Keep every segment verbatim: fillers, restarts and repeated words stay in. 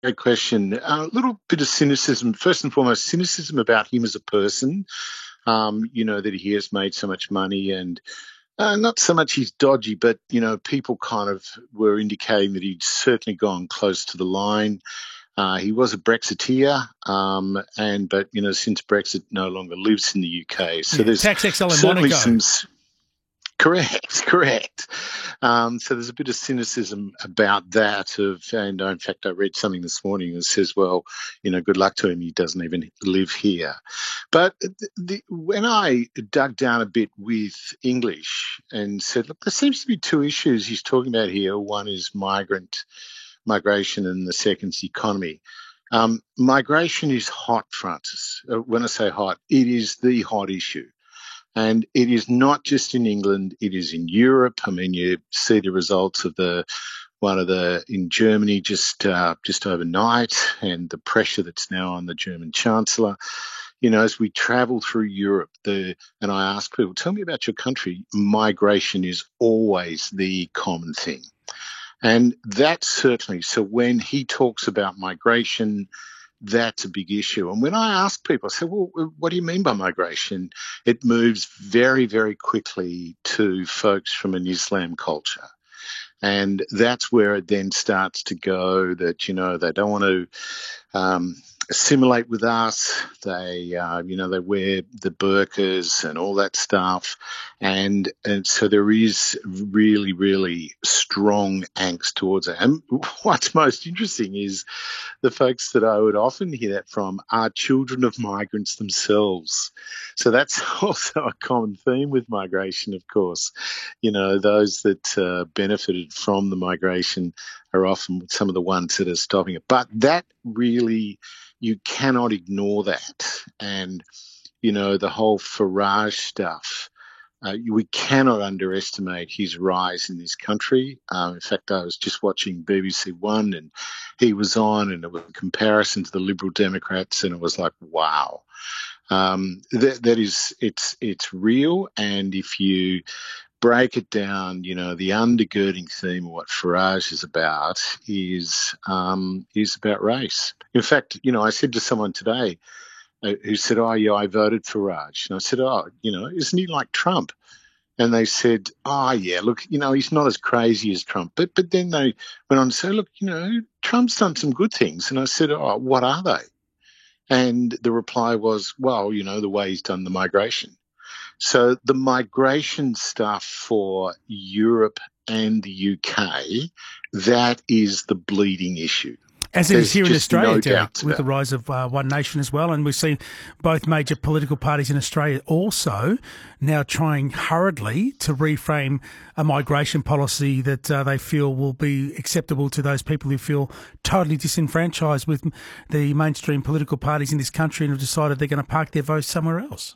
Great question. A little bit of cynicism. First and foremost, cynicism about him as a person. Um, you know that he has made so much money, and uh, not so much he's dodgy, but you know people kind of were indicating that he'd certainly gone close to the line. Uh, he was a Brexiteer, um, and but you know since Brexit no longer lives in the U K, so Yeah, there's tax exile in certainly Monaco. some. Correct, correct. Um, so there's a bit of cynicism about that. Of, and uh, in fact, I read something this morning that says, "Well, you know, good luck to him. He doesn't even live here." But the, the, when I dug down a bit with English and said, "Look, there seems to be two issues he's talking about here. One is migrant migration, and the second's economy." Um, migration is hot, Francis. Uh, When I say hot, it is the hot issue. And it is not just in England, it is in Europe. I mean, you see the results of the one of the in Germany just uh, just overnight, and the pressure that's now on the German Chancellor. You know, as we travel through Europe, the and I ask people, tell me about your country. Migration is always the common thing, and that's certainly so. When he talks about migration, that's a big issue. And when I ask people, I say, well, what do you mean by migration? It moves very, very quickly to folks from an Islam culture. And that's where it then starts to go that, you know, they don't want to um, assimilate with us. They, uh, you know, they wear the burqas and all that stuff. And, and so there is really, really strong angst towards it. And what's most interesting is the folks that I would often hear that from are children of migrants themselves. So that's also a common theme with migration, of course. You know, those that uh, benefited from the migration are often some of the ones that are stopping it. But that really, you cannot ignore that. And, you know, the whole Farage stuff. Uh, we cannot underestimate his rise in this country. Um, in fact, I was just watching B B C One, and he was on, and it was a comparison to the Liberal Democrats, and it was like, wow. Um, that, that is, it's it's real, and if you break it down, you know, the undergirding theme of what Farage is about is um, is about race. In fact, you know, I said to someone today uh, who said, "Oh, yeah, I voted for Raj," and I said, "Oh, you know, isn't he like Trump?" And they said, "Oh, yeah, look, you know, he's not as crazy as Trump." But but then they went on to say, "Look, you know, Trump's done some good things." And I said, "Oh, what are they?" And the reply was, "Well, you know, the way he's done the migration." So the migration stuff for Europe and the U K, that is the bleeding issue. As it is There's here in just Australia, no Derek, doubts with the about it. rise of uh, One Nation as well. And we've seen both major political parties in Australia also now trying hurriedly to reframe a migration policy that uh, they feel will be acceptable to those people who feel totally disenfranchised with the mainstream political parties in this country and have decided they're going to park their votes somewhere else.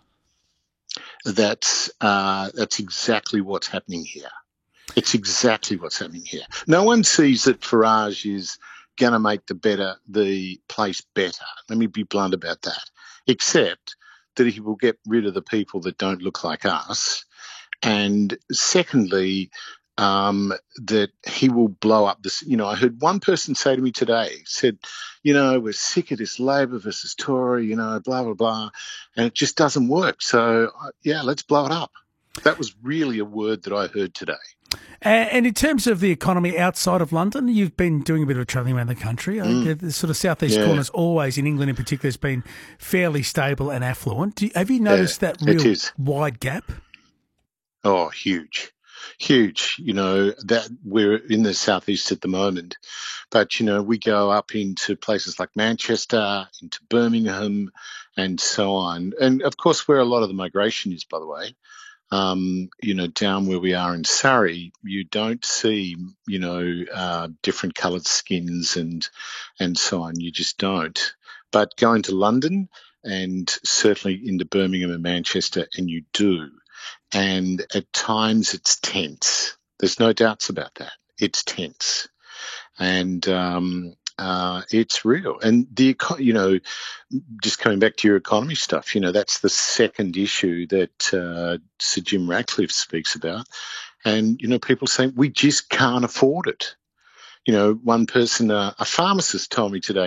That's uh, that's exactly what's happening here. It's exactly what's happening here. No one sees that Farage is going to make the better the place better. Let me be blunt about that. Except that he will get rid of the people that don't look like us, and secondly, um, that he will blow up this. You know, I heard one person say to me today, said, "You know, we're sick of this Labor versus Tory. You know, blah blah blah, and it just doesn't work. So uh, yeah, let's blow it up." That was really a word that I heard today. And in terms of the economy outside of London, you've been doing a bit of travelling around the country. I think Mm, the sort of southeast yeah, corners, always in England in particular, has been fairly stable and affluent. Do you, have you yeah, noticed that it real is. wide gap? Oh, huge, huge. You know, that we're in the southeast at the moment, but, you know, we go up into places like Manchester, into Birmingham, and so on. And of course, where a lot of the migration is, by the way, um, you know, down where we are in Surrey, you don't see, you know, uh, different coloured skins and and so on. You just don't. But going to London and certainly into Birmingham and Manchester, and you do. And at times it's tense. There's no doubts about that. It's tense, and um, uh, it's real. And the eco- you know, just coming back to your economy stuff, you know, that's the second issue that uh, Sir Jim Ratcliffe speaks about. And you know, people saying we just can't afford it. you know, one person, uh, a pharmacist, told me today,